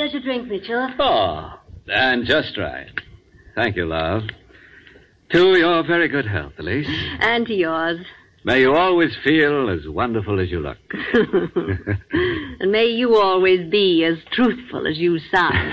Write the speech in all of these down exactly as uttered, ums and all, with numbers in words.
There's your drink, Mitchell. Oh, and just right. Thank you, love. To your very good health, Elise. And to yours. May you always feel as wonderful as you look. And may you always be as truthful as you sound.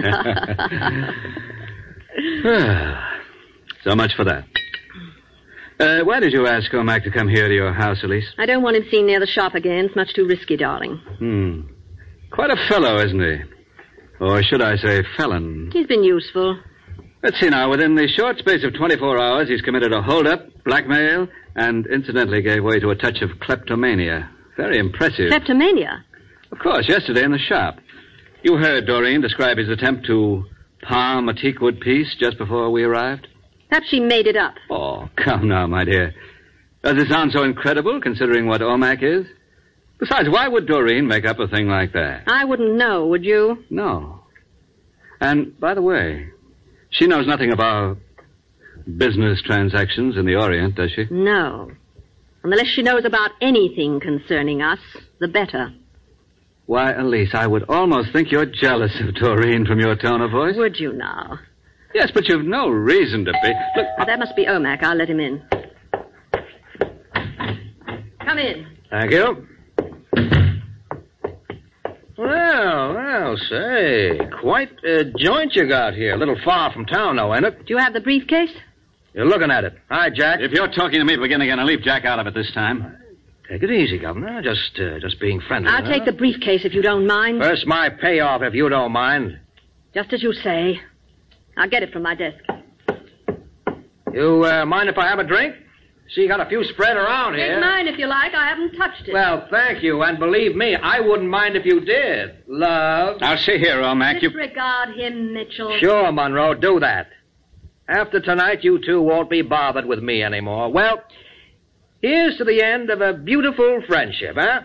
So much for that. Uh, why did you ask Omac to come here to your house, Elise? I don't want him seen near the shop again. It's much too risky, darling. Hmm. Quite a fellow, isn't he? Or should I say felon? He's been useful. Let's see now. Within the short space of twenty-four hours, he's committed a hold-up, blackmail, and incidentally gave way to a touch of kleptomania. Very impressive. Kleptomania? Of course, yesterday in the shop. You heard Doreen describe his attempt to palm a teakwood piece just before we arrived? Perhaps she made it up. Oh, come now, my dear. Does it sound so incredible, considering what Omac is? Besides, why would Doreen make up a thing like that? I wouldn't know, would you? No. And, by the way, she knows nothing about business transactions in the Orient, does she? No. And the less she knows about anything concerning us, the better. Why, Elise, I would almost think you're jealous of Doreen from your tone of voice. Would you now? Yes, but you've no reason to be. Look. Oh, that must be Omac. I'll let him in. Come in. Thank you. Well, well, say, quite a joint you got here. A little far from town, though, ain't it? Do you have the briefcase? You're looking at it. Hi, Jack. If you're talking to me, begin again and leave Jack out of it this time. Take it easy, Governor. Just uh, just being friendly. I'll huh? take the briefcase if you don't mind. First, my payoff, if you don't mind. Just as you say. I'll get it from my desk. You uh, mind if I have a drink? See, you got a few spread around here. Take mine if you like. I haven't touched it. Well, thank you. And believe me, I wouldn't mind if you did. Love. Now, see here, Omac. You... Disregard him, Mitchell. Sure, Monroe, do that. After tonight, you two won't be bothered with me anymore. Well, here's to the end of a beautiful friendship, huh?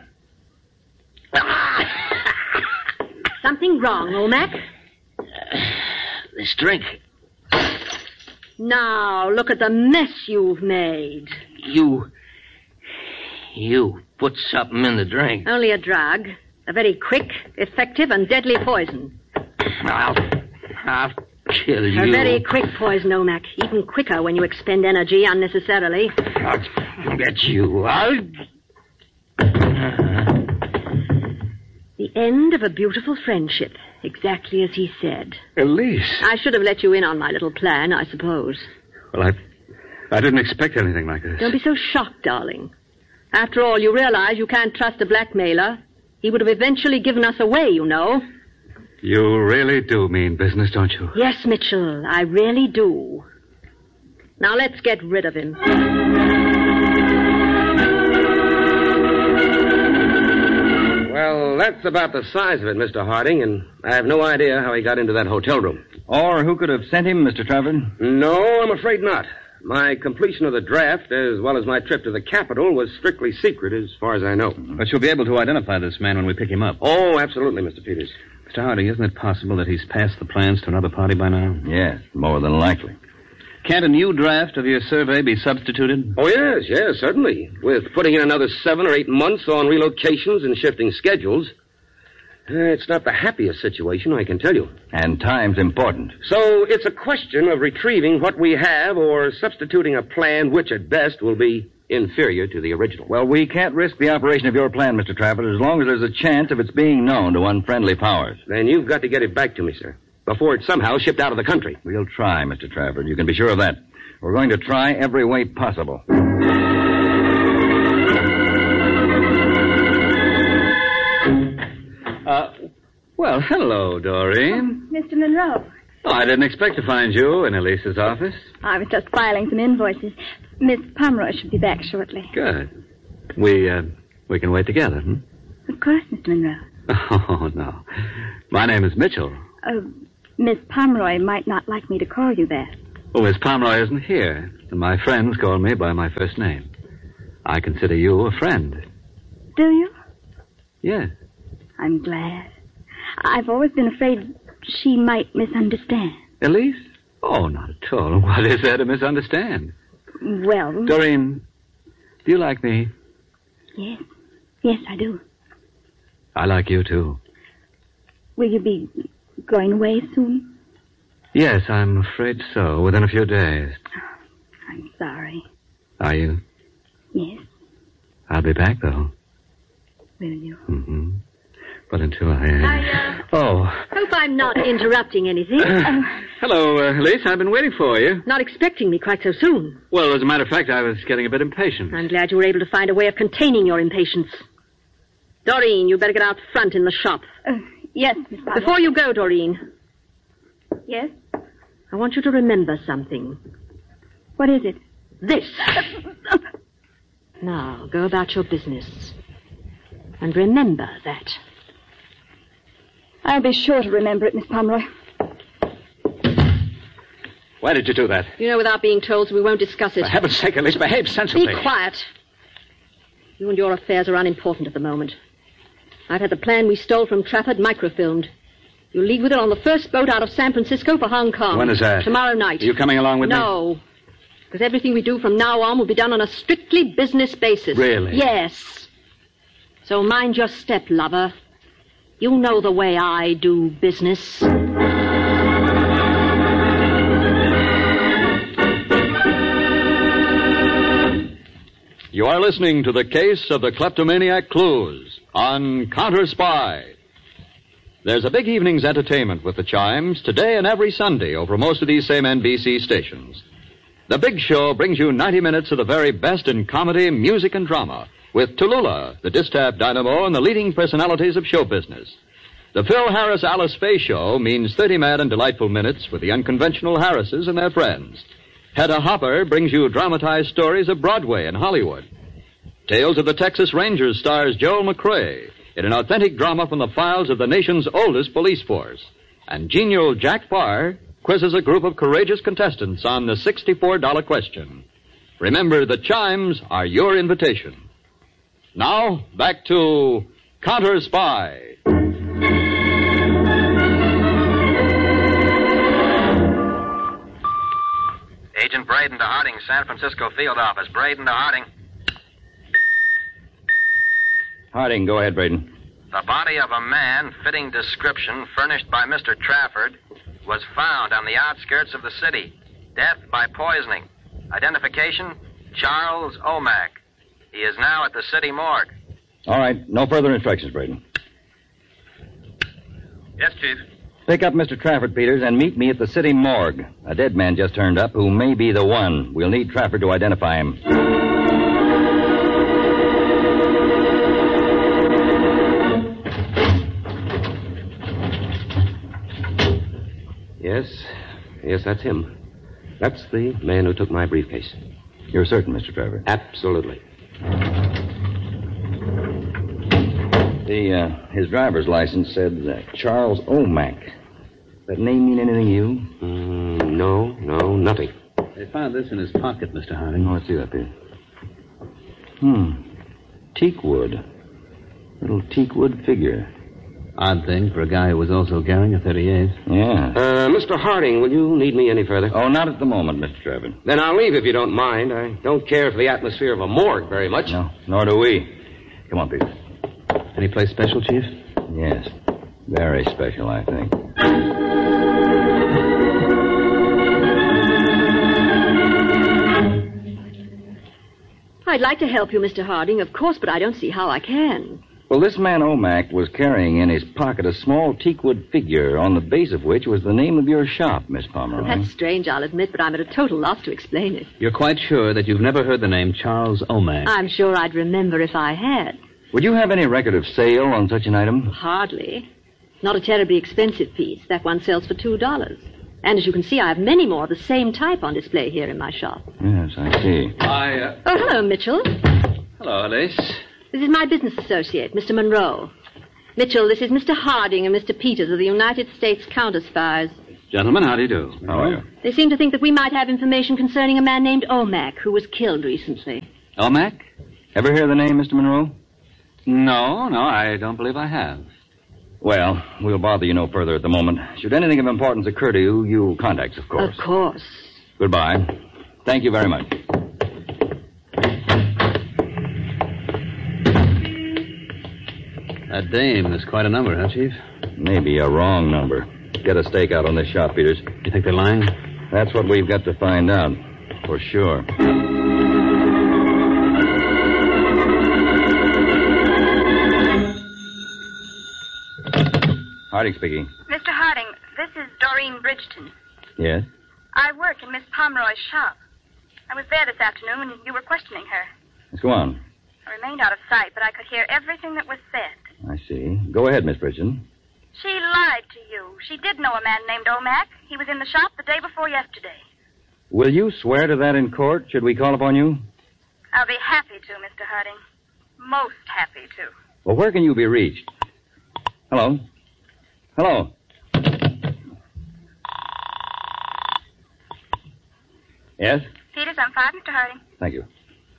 Something wrong, Omac? This drink. Now, look at the mess you've made. You... You put something in the drink. Only a drug. A very quick, effective, and deadly poison. I'll... I'll kill you. A very quick poison, Omac. Even quicker when you expend energy unnecessarily. I'll get you. I'll... The end of a beautiful friendship. Exactly as he said. Elise. I should have let you in on my little plan, I suppose. Well, I... I didn't expect anything like this. Don't be so shocked, darling. After all, you realize you can't trust a blackmailer. He would have eventually given us away, you know. You really do mean business, don't you? Yes, Mitchell, I really do. Now let's get rid of him. Well, that's about the size of it, Mister Harding, and I have no idea how he got into that hotel room. Or who could have sent him, Mister Trevor? No, I'm afraid not. My completion of the draft, as well as my trip to the Capitol, was strictly secret as far as I know. But you'll be able to identify this man when we pick him up. Oh, absolutely, Mister Peters. Mister Harding, isn't it possible that he's passed the plans to another party by now? Yes, more than likely. Can't a new draft of your survey be substituted? Oh, yes, yes, certainly. With putting in another seven or eight months on relocations and shifting schedules. Uh, it's not the happiest situation, I can tell you. And time's important. So it's a question of retrieving what we have or substituting a plan which at best will be inferior to the original. Well, we can't risk the operation of your plan, Mister Trafford, as long as there's a chance of its being known to unfriendly powers. Then you've got to get it back to me, sir, before it's somehow shipped out of the country. We'll try, Mister Trafford. You can be sure of that. We're going to try every way possible. Uh, well, hello, Doreen. Mister Monroe. Oh, I didn't expect to find you in Elise's office. I was just filing some invoices. Miss Pomeroy should be back shortly. Good. We, uh, we can wait together, hmm? Of course, Mister Monroe. Oh, no. My name is Mitchell. Uh, Miss Pomeroy might not like me to call you that. Oh, Miss Pomeroy isn't here, and my friends call me by my first name. I consider you a friend. Do you? Yes. I'm glad. I've always been afraid she might misunderstand. Elise? Oh, not at all. What is there to misunderstand? Well... Doreen, do you like me? Yes. Yes, I do. I like you, too. Will you be going away soon? Yes, I'm afraid so. Within a few days. I'm sorry. Are you? Yes. I'll be back, though. Will you? Mm-hmm. But until I... Uh... I, uh... Oh. Hope I'm not interrupting anything. Uh, hello, uh, Elise. I've been waiting for you. Not expecting me quite so soon. Well, as a matter of fact, I was getting a bit impatient. I'm glad you were able to find a way of containing your impatience. Doreen, you better get out front in the shop. Uh, yes, Miss Pomeroy. Before you go, Doreen, Yes? I want you to remember something. What is it? This. Now, go about your business. And remember that. I'll be sure to remember it, Miss Pomeroy. Why did you do that? You know, without being told, so we won't discuss it. For heaven's sake, Elise, behave sensibly. Be quiet. You and your affairs are unimportant at the moment. I've had the plan we stole from Trafford microfilmed. You'll leave with it on the first boat out of San Francisco for Hong Kong. When is that? Tomorrow night. Are you coming along with me? No. Because everything we do from now on will be done on a strictly business basis. Really? Yes. So mind your step, lover. You know the way I do business. You are listening to the case of the kleptomaniac Clues on Counter Spy. There's a big evening's entertainment with the Chimes today and every Sunday over most of these same N B C stations. The Big Show brings you ninety minutes of the very best in comedy, music, and drama with Tallulah, the distaff dynamo, and the leading personalities of show business. The Phil Harris Alice Faye Show means thirty mad and delightful minutes with the unconventional Harrises and their friends. Hedda Hopper brings you dramatized stories of Broadway and Hollywood. Tales of the Texas Rangers stars Joel McCrae in an authentic drama from the files of the nation's oldest police force. And genial Jack Parr quizzes a group of courageous contestants on the sixty-four dollar question. Remember, the Chimes are your invitation. Now, back to Counter Spy. Agent Braden to Harding, San Francisco field office. Braden to Harding. Harding, go ahead, Braden. The body of a man fitting description furnished by Mister Trafford was found on the outskirts of the city. Death by poisoning. Identification, Charles O'Mac. He is now at the city morgue. All right, no further instructions, Braden. Yes, Chief. Pick up Mister Trafford, Peters, and meet me at the city morgue. A dead man just turned up who may be the one. We'll need Trafford to identify him. Yes, yes, that's him. That's the man who took my briefcase. You're certain, Mister Trafford? Absolutely. The, uh, his driver's license said uh, Charles O'Mac. That name mean anything to you? Mm, no, no, nothing. They found this in his pocket, Mister Harding. Oh, let's see that, Peter. Hmm. Teakwood. Little teakwood figure. Odd thing for a guy who was also carrying a thirty-eight. Yeah. Uh, Mister Harding, will you need me any further? Oh, not at the moment, Mister Trafford. Then I'll leave if you don't mind. I don't care for the atmosphere of a morgue very much. No, nor do we. Come on, Peter. Any place special, Chief? Yes. Very special, I think. I'd like to help you, Mister Harding, of course, but I don't see how I can. Well, this man O'Mac was carrying in his pocket a small teakwood figure on the base of which was the name of your shop, Miss Pomeroy. That's strange, I'll admit, but I'm at a total loss to explain it. You're quite sure that you've never heard the name Charles O'Mac? I'm sure I'd remember if I had. Would you have any record of sale on such an item? Hardly. Not a terribly expensive piece. That one sells for two dollars. And as you can see, I have many more of the same type on display here in my shop. Yes, I see. I, uh... Oh, hello, Mitchell. Hello, Elise. This is my business associate, Mister Monroe. Mitchell, this is Mister Harding and Mister Peters of the United States Counter-Spies. Gentlemen, how do you do? How are you? They seem to think that we might have information concerning a man named O'Mac who was killed recently. O'Mac? Ever hear the name, Mister Monroe? No, no, I don't believe I have. Well, we'll bother you no further at the moment. Should anything of importance occur to you, you'll contact us, of course. Of course. Goodbye. Thank you very much. That dame is quite a number, huh, Chief? Maybe a wrong number. get a stakeout on this shop, Peters. You think they're lying? That's what we've got to find out. For sure. Harding speaking. Mister Harding, this is Doreen Bridgeton. Yes? I work in Miss Pomeroy's shop. I was there this afternoon when you were questioning her. Let's go on. I remained out of sight, but I could hear everything that was said. I see. Go ahead, Miss Bridgeton. She lied to you. She did know a man named Omac. He was in the shop the day before yesterday. Will you swear to that in court? Should we call upon you? I'll be happy to, Mister Harding. Most happy to. Well, where can you be reached? Hello? Hello? Yes? Peters, I'm fine, Mister Harding. Thank you.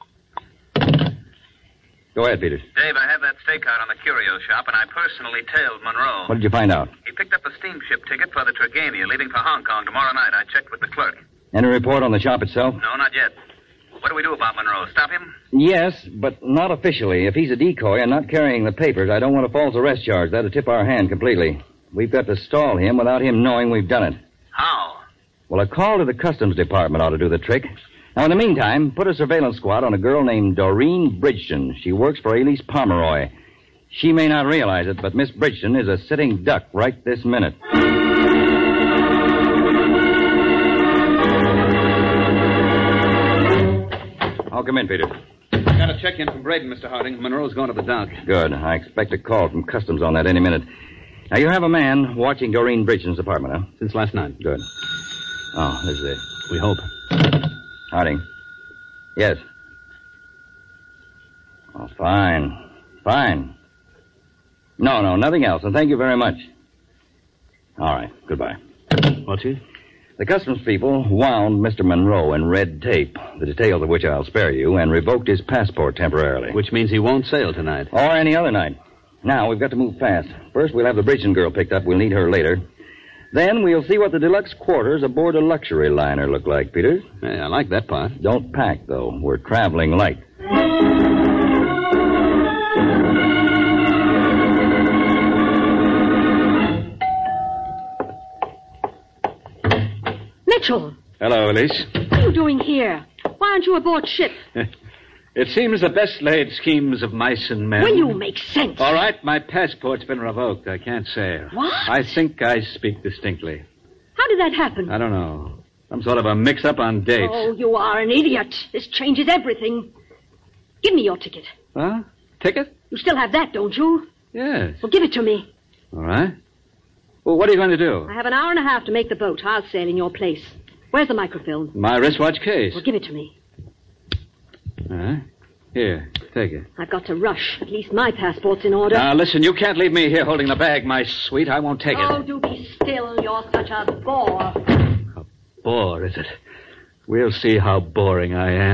Go ahead, Peters. Dave, I have that stakeout on the curio shop, and I personally tailed Monroe. What did you find out? He picked up a steamship ticket for the Turgania leaving for Hong Kong tomorrow night. I checked with the clerk. Any report on the shop itself? No, not yet. What do we do about Monroe? Stop him? Yes, but not officially. If he's a decoy and not carrying the papers, I don't want a false arrest charge. That'll tip our hand completely. We've got to stall him without him knowing we've done it. How? Well, a call to the Customs Department ought to do the trick. Now, in the meantime, put a surveillance squad on a girl named Doreen Bridgeton. She works for Elise Pomeroy. She may not realize it, but Miss Bridgeton is a sitting duck right this minute. I'll come in, Peter. I got a check-in from Braden, Mister Harding. Monroe's going to the dock. Good. I expect a call from Customs on that any minute. Now, you have a man watching Doreen Bridgeton's apartment, huh? Since last night. Good. Oh, this is it. We hope. Harding. Yes. Oh, fine. Fine. No, no, nothing else, and thank you very much. All right, goodbye. What, Chief? The customs people wound Mister Monroe in red tape, the details of which I'll spare you, and revoked his passport temporarily. Which means he won't sail tonight. Or any other night. Now, we've got to move fast. First, we'll have the Bridgeton girl picked up. We'll need her later. Then we'll see what the deluxe quarters aboard a luxury liner look like, Peter. Hey, I like that part. Don't pack, though. We're traveling light. Mitchell! Hello, Elise. What are you doing here? Why aren't you aboard ship? It seems the best laid schemes of mice and men. Will you make sense? All right, my passport's been revoked. I can't sail. What? I think I speak distinctly. How did that happen? I don't know. Some sort of a mix-up on dates. Oh, you are an idiot. This changes everything. Give me your ticket. Huh? Ticket? You still have that, don't you? Yes. Well, give it to me. All right. Well, what are you going to do? I have an hour and a half to make the boat. I'll sail in your place. Where's the microfilm? My wristwatch case. Well, give it to me. All right. Here, take it. I've got to rush. At least my passport's in order. Now, listen, you can't leave me here holding the bag, my sweet. I won't take it. Oh, do be still. You're such a bore. A bore, is it? We'll see how boring I am.